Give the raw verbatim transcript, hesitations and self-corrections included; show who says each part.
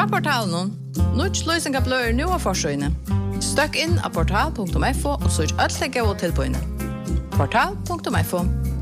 Speaker 1: Fra portalen, Nuts løsning av bløyer nå av forsøgene. Støkk inn av portal punktum f o og søk alt det gå til på inne. portal punktum f o